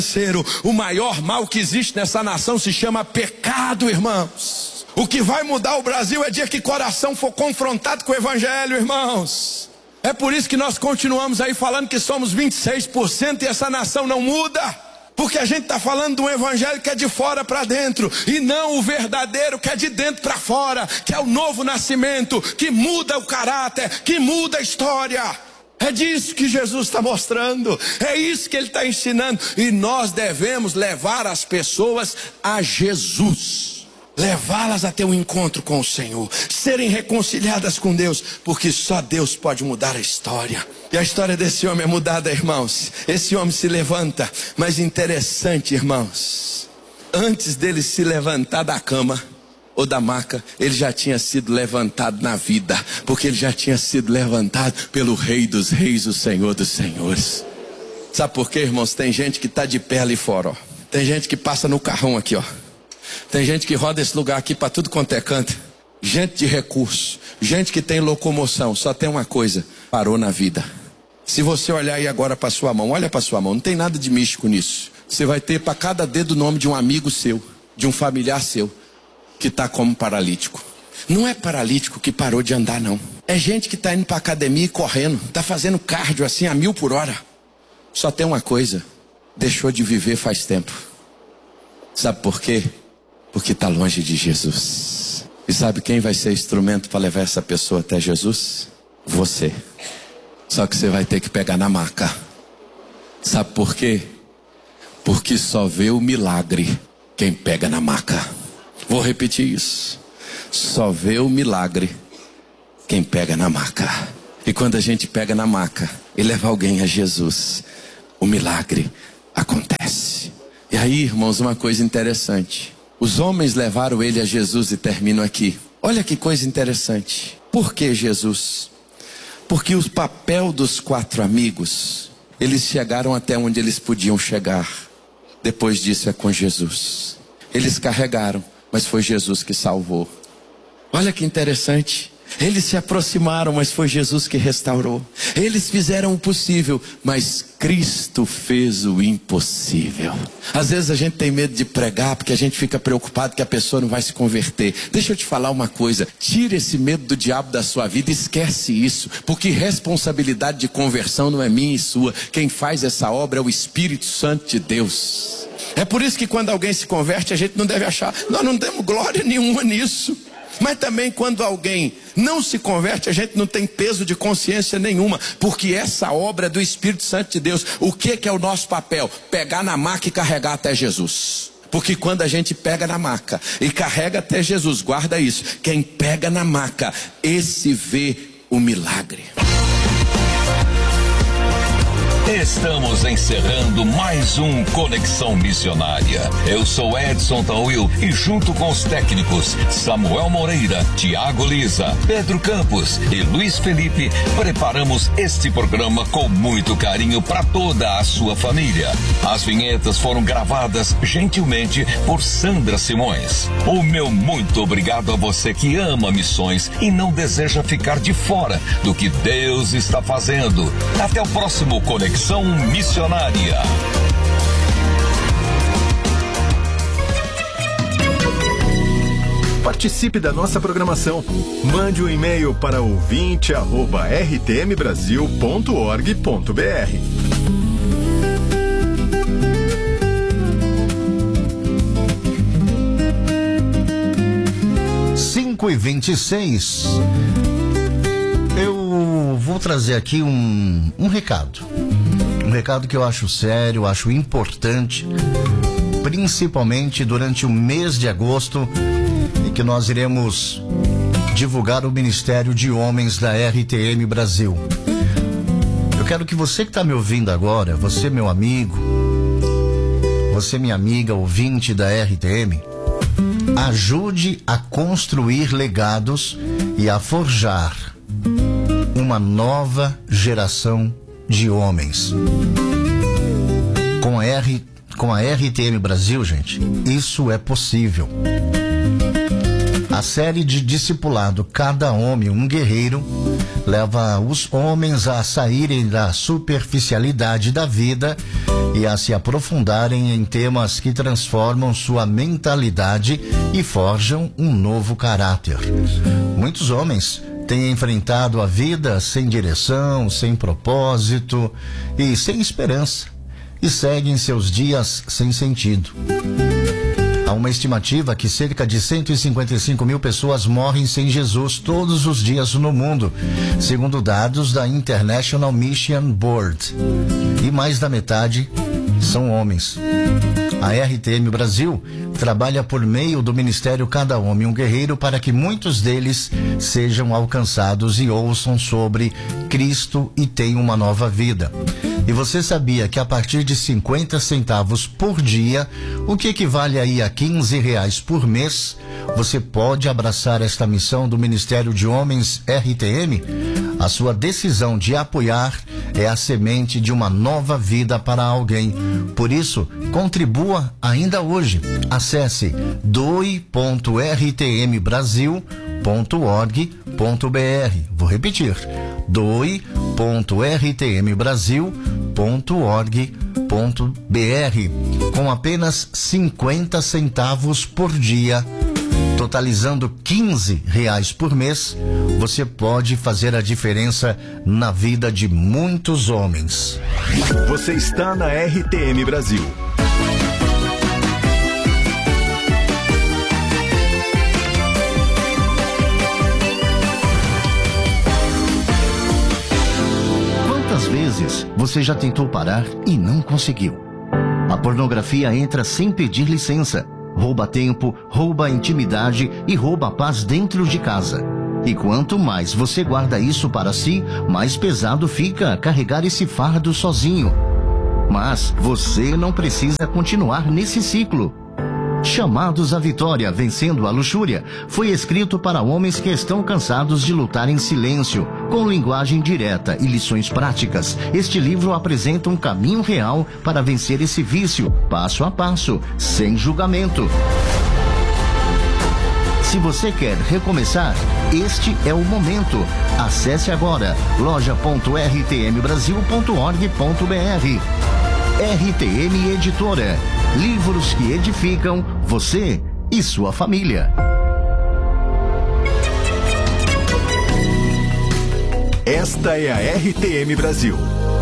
O maior mal que existe nessa nação se chama pecado, irmãos. O que vai mudar o Brasil é dia que coração for confrontado com o evangelho, irmãos. É por isso que nós continuamos aí falando que somos 26% e essa nação não muda. Porque a gente está falando de um evangelho que é de fora para dentro, e não o verdadeiro que é de dentro para fora, que é o novo nascimento, que muda o caráter, que muda a história. É disso que Jesus está mostrando, é isso que Ele está ensinando. E nós devemos levar as pessoas a Jesus, levá-las a ter um encontro com o Senhor, serem reconciliadas com Deus, porque só Deus pode mudar a história. E a história desse homem é mudada, irmãos. Esse homem se levanta, mas interessante, irmãos, antes dele se levantar da cama ou da maca, ele já tinha sido levantado na vida, porque ele já tinha sido levantado pelo Rei dos Reis, o Senhor dos Senhores. Sabe por quê, irmãos? Tem gente que está de pé ali fora, ó. Tem gente que passa no carrão aqui, ó. Tem gente que roda esse lugar aqui para tudo quanto é canto. Gente de recurso, gente que tem locomoção. Só tem uma coisa: parou na vida. Se você olhar aí agora para sua mão, olha para sua mão, não tem nada de místico nisso. Você vai ter para cada dedo o nome de um amigo seu, de um familiar seu, que está como paralítico. Não é paralítico que parou de andar, não. É gente que está indo para a academia e correndo, está fazendo cardio assim a 1000 por hora. Só tem uma coisa: deixou de viver faz tempo. Sabe por quê? Porque está longe de Jesus. E sabe quem vai ser instrumento para levar essa pessoa até Jesus? Você. Só que você vai ter que pegar na maca. Sabe por quê? Porque só vê o milagre quem pega na maca. Vou repetir isso. Só vê o milagre quem pega na maca. E quando a gente pega na maca e leva alguém a Jesus, o milagre acontece. E aí, irmãos, uma coisa interessante: os homens levaram ele a Jesus, e termino aqui. Olha que coisa interessante. Por que Jesus? Porque o papel dos 4 amigos, eles chegaram até onde eles podiam chegar. Depois disso é com Jesus. Eles carregaram, mas foi Jesus que salvou. Olha que interessante. Eles se aproximaram, mas foi Jesus que restaurou. Eles fizeram o possível, mas Cristo fez o impossível. Às vezes a gente tem medo de pregar, porque a gente fica preocupado que a pessoa não vai se converter. Deixa eu te falar uma coisa: tira esse medo do diabo da sua vida, esquece isso, porque responsabilidade de conversão não é minha e sua. Quem faz essa obra é o Espírito Santo de Deus. É por isso que quando alguém se converte, a gente não deve achar, nós não temos glória nenhuma nisso. Mas também quando alguém não se converte, a gente não tem peso de consciência nenhuma, porque essa obra é do Espírito Santo de Deus. O que é o nosso papel? Pegar na maca e carregar até Jesus. Porque quando a gente pega na maca e carrega até Jesus, guarda isso: quem pega na maca, esse vê o milagre. Estamos encerrando mais um Conexão Missionária. Eu sou Edson Tawil e junto com os técnicos Samuel Moreira, Tiago Lisa, Pedro Campos e Luiz Felipe, preparamos este programa com muito carinho para toda a sua família. As vinhetas foram gravadas gentilmente por Sandra Simões. O meu muito obrigado a você que ama missões e não deseja ficar de fora do que Deus está fazendo. Até o próximo Conexão Missionária. Participe da nossa programação. Mande um e-mail para ouvinte@rtmbrasil.org.br. 5h26. Eu vou trazer aqui um recado. Um recado que eu acho sério, acho importante, principalmente durante o mês de agosto, em que nós iremos divulgar o Ministério de Homens da RTM Brasil. Eu quero que você que está me ouvindo agora, você meu amigo, você minha amiga ouvinte da RTM, ajude a construir legados e a forjar uma nova geração de homens. Com a RTM Brasil, gente, isso é possível. A série de discipulado Cada Homem um Guerreiro leva os homens a saírem da superficialidade da vida e a se aprofundarem em temas que transformam sua mentalidade e forjam um novo caráter. Muitos homens têm enfrentado a vida sem direção, sem propósito e sem esperança, e seguem seus dias sem sentido. Há uma estimativa que cerca de 155 mil pessoas morrem sem Jesus todos os dias no mundo, segundo dados da International Mission Board. E mais da metade são homens. A RTM Brasil trabalha por meio do Ministério Cada Homem um Guerreiro para que muitos deles sejam alcançados e ouçam sobre Cristo e tenham uma nova vida. E você sabia que a partir de 50 centavos por dia, o que equivale aí a R$15 por mês, você pode abraçar esta missão do Ministério de Homens RTM? A sua decisão de apoiar é a semente de uma nova vida para alguém. Por isso, contribua ainda hoje. Acesse doe.rtmbrasil.org.br. Vou repetir: doe.rtmbrasil.org.br. Com apenas 50 centavos por dia, totalizando R$15 por mês, você pode fazer a diferença na vida de muitos homens. Você está na RTM Brasil. Quantas vezes você já tentou parar e não conseguiu? A pornografia entra sem pedir licença. Rouba tempo, rouba intimidade e rouba a paz dentro de casa. E quanto mais você guarda isso para si, mais pesado fica carregar esse fardo sozinho. Mas você não precisa continuar nesse ciclo. Chamados à Vitória, Vencendo a Luxúria, foi escrito para homens que estão cansados de lutar em silêncio, com linguagem direta e lições práticas. Este livro apresenta um caminho real para vencer esse vício, passo a passo, sem julgamento. Se você quer recomeçar, este é o momento. Acesse agora loja.rtmbrasil.org.br. RTM Editora. Livros que edificam você e sua família. Esta é a RTM Brasil.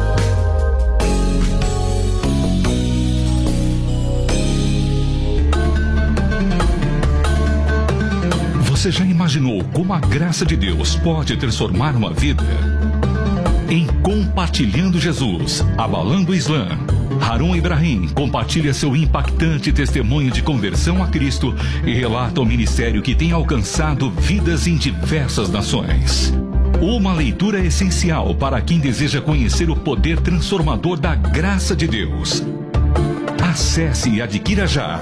Você já imaginou como a graça de Deus pode transformar uma vida? Em Compartilhando Jesus, Abalando o Islã, Harun Ibrahim compartilha seu impactante testemunho de conversão a Cristo e relata o ministério que tem alcançado vidas em diversas nações. Uma leitura essencial para quem deseja conhecer o poder transformador da graça de Deus. Acesse e adquira já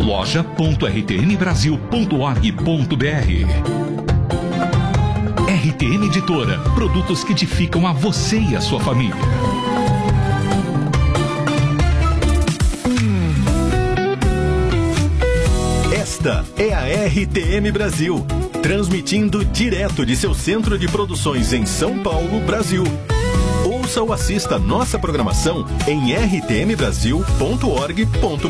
loja.rtmbrasil.org.br. RTM Editora, produtos que edificam a você e a sua família. Esta é a RTM Brasil, transmitindo direto de seu centro de produções em São Paulo, Brasil. Ouça ou assista nossa programação em rtmbrasil.org.br.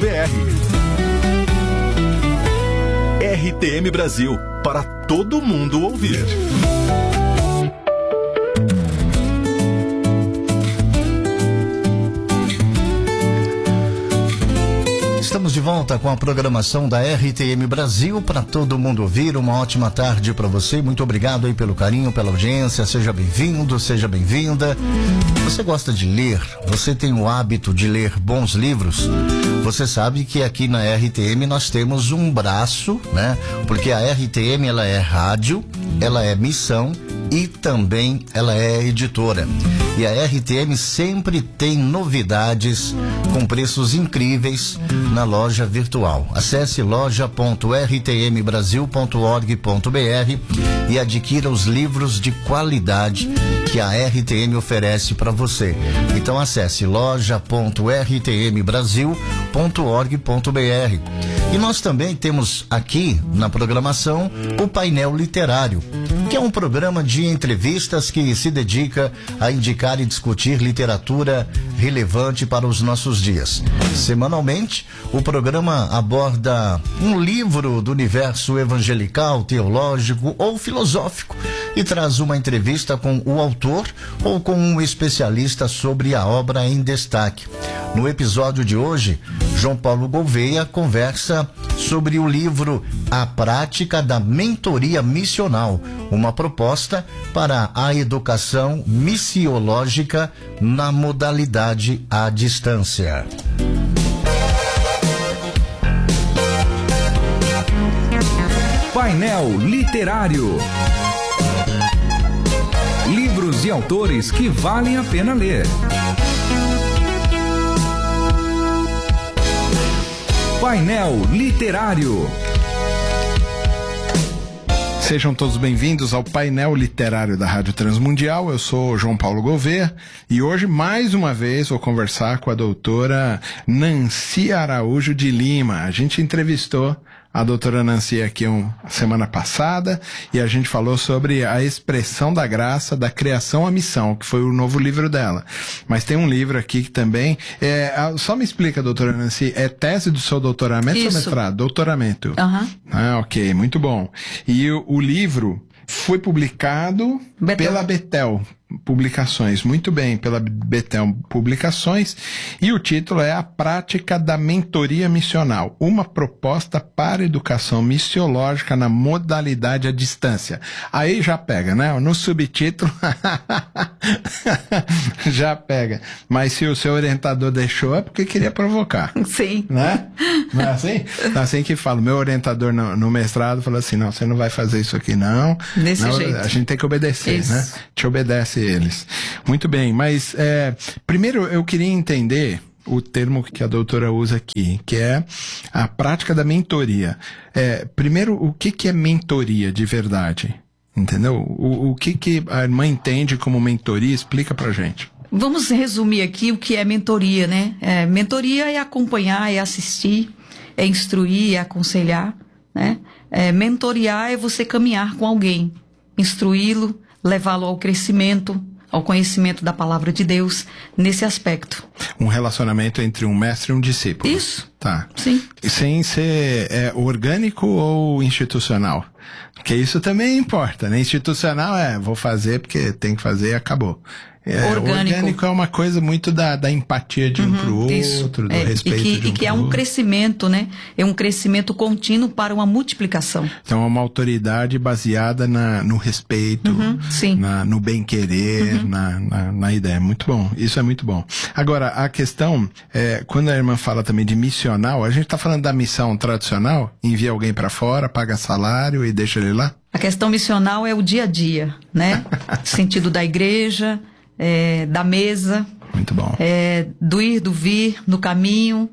RTM Brasil, para todo mundo ouvir. Estamos de volta com a programação da RTM Brasil para todo mundo ouvir. Uma ótima tarde para você. Muito obrigado aí pelo carinho, pela audiência. Seja bem-vindo, seja bem-vinda. Você gosta de ler? Você tem o hábito de ler bons livros? Você sabe que aqui na RTM nós temos um braço, né? Porque a RTM, ela é rádio, ela é missão e também ela é editora. E a RTM sempre tem novidades com preços incríveis na loja virtual. Acesse loja.rtmbrasil.org.br e adquira os livros de qualidade que a RTM oferece para você. Então acesse loja.rtmbrasil.org.br. E nós também temos aqui na programação o painel literário. que é um programa de entrevistas que se dedica a indicar e discutir literatura relevante para os nossos dias. Semanalmente, o programa aborda um livro do universo evangelical, teológico ou filosófico e traz uma entrevista com o autor ou com um especialista sobre a obra em destaque. No episódio de hoje, João Paulo Gouveia conversa sobre o livro A Prática da Mentoria Missional, uma proposta para a educação missiológica na modalidade à distância. Painel Literário. Livros e autores que valem a pena ler. Painel Literário. Sejam todos bem-vindos ao Painel Literário da Rádio Transmundial. Eu sou João Paulo Gouveia e hoje, mais uma vez, vou conversar com a doutora Nancy Araújo de Lima. A gente entrevistou a doutora Nancy aqui semana passada e a gente falou sobre a expressão da graça, da criação à missão, que foi o novo livro dela. Mas tem um livro aqui que também só me explica, doutora Nancy, é tese do seu doutoramento ou mestrado? Doutoramento. Ah, ok, muito bom. E o livro foi publicado pela Betel Publicações, muito bem, pela Betel Publicações, e o título é A Prática da Mentoria Missional, uma proposta para educação missiológica na modalidade à distância. Aí já pega, né? No subtítulo já pega. Mas se o seu orientador deixou, é porque queria provocar. Sim. Né? Não é assim? É assim que fala. Meu orientador no mestrado falou assim, não, você não vai fazer isso aqui não. Desse jeito. A gente tem que obedecer, isso, né? Te obedece eles. Muito bem, mas primeiro eu queria entender o termo que a doutora usa aqui, que é a prática da mentoria. Primeiro, o que é mentoria de verdade? Entendeu? O que a irmã entende como mentoria? Explica pra gente. Vamos resumir aqui o que é mentoria, né? Mentoria é acompanhar, é assistir, é instruir, é aconselhar, né? Mentorear é você caminhar com alguém, instruí-lo, levá-lo ao crescimento, ao conhecimento da palavra de Deus, nesse aspecto. Um relacionamento entre um mestre e um discípulo. Isso. Tá. Sim. Sem ser orgânico ou institucional? Porque isso também importa, né? Institucional vou fazer porque tem que fazer e acabou. Orgânico é uma coisa muito da empatia de um pro outro, do respeito de um pro outro. E que é um crescimento, né? É um crescimento contínuo para uma multiplicação. Então é uma autoridade baseada no respeito, no bem-querer, na ideia. Muito bom, isso é muito bom. Agora, a questão, quando a irmã fala também de missional, a gente tá falando da missão tradicional, envia alguém para fora, paga salário e deixa ele lá? A questão missional é o dia a dia, né? Sentido da igreja, da mesa, muito bom. Do ir, do vir, no caminho,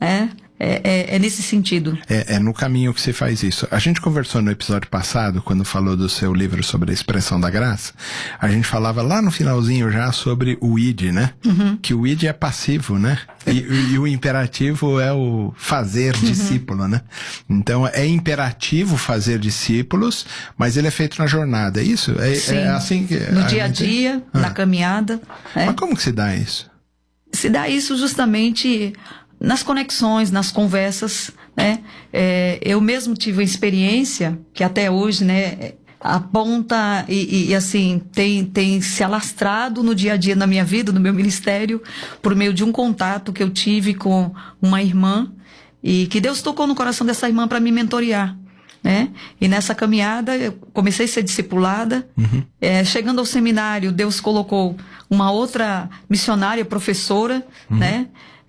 é nesse sentido. É no caminho que você faz isso. A gente conversou no episódio passado, quando falou do seu livro sobre a expressão da graça, a gente falava lá no finalzinho já sobre o id, né? Que o id é passivo, né? E o imperativo é o fazer discípulo, né? Então é imperativo fazer discípulos, mas ele é feito na jornada, é isso? É assim que... No dia a dia, na caminhada. Mas como que se dá isso? Se dá isso justamente nas conexões, nas conversas, né? Eu mesmo tive uma experiência que até hoje, né, aponta e assim, tem se alastrado no dia a dia na minha vida, no meu ministério, por meio de um contato que eu tive com uma irmã e que Deus tocou no coração dessa irmã para me mentorear, né? E nessa caminhada eu comecei a ser discipulada. Chegando ao seminário, Deus colocou uma outra missionária, professora, né?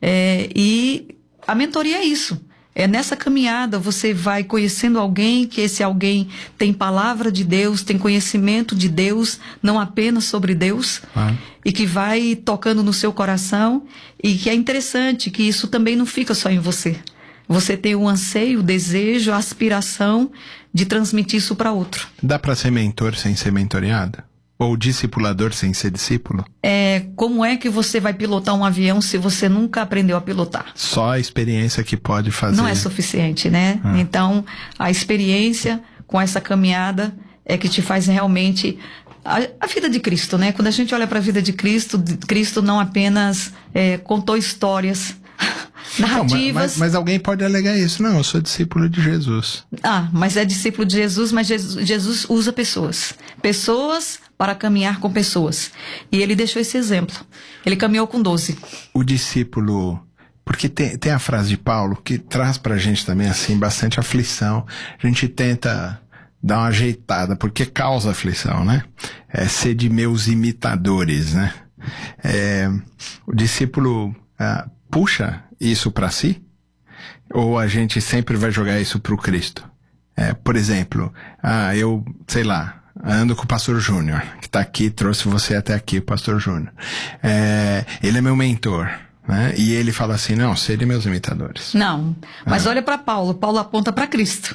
E a mentoria é isso. Nessa caminhada você vai conhecendo alguém, que esse alguém tem palavra de Deus, tem conhecimento de Deus, não apenas sobre Deus, e que vai tocando no seu coração, e que é interessante que isso também não fica só em você. Você tem o anseio, o desejo, a aspiração de transmitir isso para outro. Dá para ser mentor sem ser mentoreado? Ou discipulador sem ser discípulo? Como é que você vai pilotar um avião se você nunca aprendeu a pilotar? Só a experiência que pode fazer. Não é suficiente, né? Então, a experiência com essa caminhada é que te faz realmente a vida de Cristo, né? Quando a gente olha para a vida de Cristo, Cristo não apenas contou histórias narrativas. Mas alguém pode alegar isso. Não, eu sou discípulo de Jesus. Mas é discípulo de Jesus, mas Jesus usa pessoas. Pessoas para caminhar com pessoas. E ele deixou esse exemplo. Ele caminhou com 12. O discípulo... Porque tem a frase de Paulo que traz pra gente também, assim, bastante aflição. A gente tenta dar uma ajeitada, porque causa aflição, né? Ser de meus imitadores, né? O discípulo puxa isso pra si? Ou a gente sempre vai jogar isso pro Cristo? Por exemplo, eu, sei lá, ando com o pastor Júnior, que tá aqui, trouxe você até aqui, o pastor Júnior. Ele é meu mentor. Né? E ele fala assim, não, sede meus imitadores. Não, mas olha para Paulo. Paulo aponta para Cristo.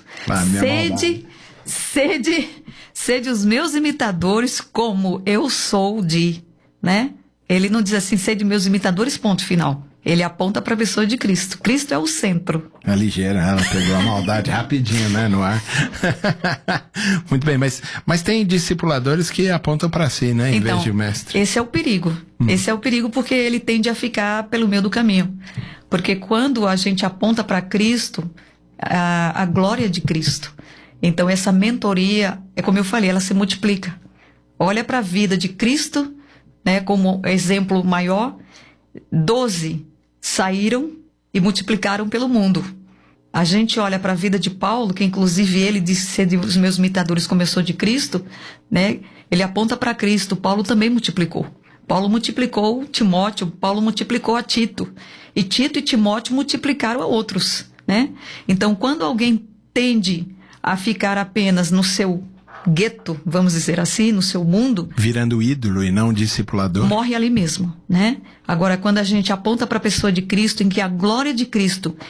Sede os meus imitadores como eu sou de, né? Ele não diz assim, sede meus imitadores, ponto final. Ele aponta para a pessoa de Cristo. Cristo é o centro. É ligeira, ela pegou a maldade rapidinho, né, no ar. Muito bem, mas tem discipuladores que apontam para si, né, em vez de mestre. Esse é o perigo. Esse é o perigo porque ele tende a ficar pelo meio do caminho. Porque quando a gente aponta para Cristo, a glória de Cristo. Então essa mentoria, como eu falei, ela se multiplica. Olha para a vida de Cristo, né, como exemplo maior. 12 saíram e multiplicaram pelo mundo. A gente olha para a vida de Paulo, que inclusive ele disse ser os meus imitadores começou de Cristo, né? Ele aponta para Cristo. Paulo também multiplicou. Paulo multiplicou Timóteo, Paulo multiplicou a Tito. E Tito e Timóteo multiplicaram a outros, né? Então, quando alguém tende a ficar apenas no seu gueto, vamos dizer assim, no seu mundo, virando ídolo e não discipulador, morre ali mesmo, né? Agora, quando a gente aponta para a pessoa de Cristo, em que a glória de Cristo